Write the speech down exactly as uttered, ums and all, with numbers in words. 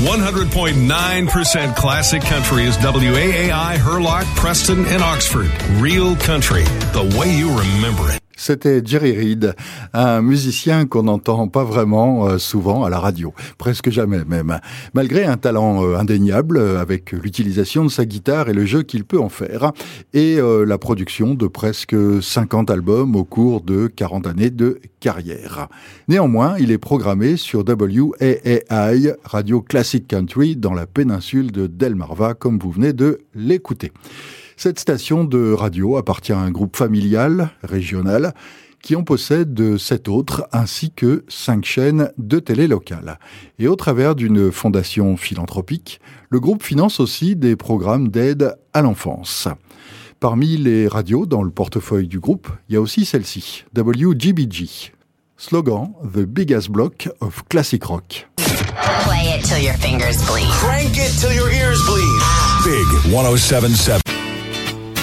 one hundred point nine percent classic country is W A A I, Hurlock, Preston, and Oxford. Real country, the way you remember it. C'était Jerry Reed, un musicien qu'on n'entend pas vraiment euh, souvent à la radio, presque jamais même, malgré un talent euh, indéniable euh, avec l'utilisation de sa guitare et le jeu qu'il peut en faire, et euh, la production de presque cinquante albums au cours de quarante années de carrière. Néanmoins, il est programmé sur W A A I, Radio Classic Country, dans la péninsule de Delmarva, comme vous venez de l'écouter. Cette station de radio appartient à un groupe familial, régional, qui en possède sept autres, ainsi que cinq chaînes de télé locales. Et au travers d'une fondation philanthropique, le groupe finance aussi des programmes d'aide à l'enfance. Parmi les radios dans le portefeuille du groupe, il y a aussi celle-ci, W G B G. Slogan, The Biggest Block of Classic Rock. Play it till your fingers bleed. Crank it till your ears bleed. Big one oh seven point seven.